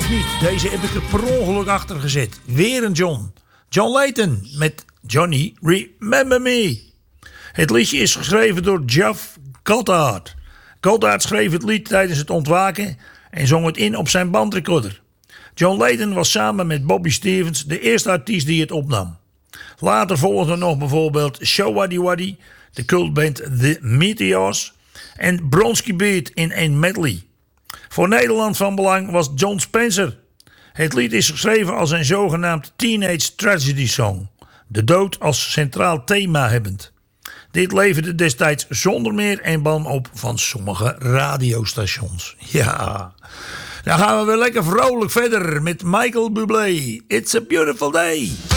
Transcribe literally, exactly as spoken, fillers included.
of niet, deze heb ik er per ongeluk achter gezet. Weer een John. John Leyton met Johnny Remember Me. Het liedje is geschreven door Geoff Goddard. Goddard schreef het lied tijdens het ontwaken en zong het in op zijn bandrecorder. John Leyton was samen met Bobby Stevens de eerste artiest die het opnam. Later volgden nog bijvoorbeeld Showaddy Waddy, de cultband The Meteors en Bronski Beat in een medley. Voor Nederland van belang was John Spencer. Het lied is geschreven als een zogenaamd teenage tragedy song, de dood als centraal thema hebbend. Dit leverde destijds zonder meer en ban op van sommige radiostations. Ja, dan gaan we weer lekker vrolijk verder met Michael Bublé. It's a beautiful day.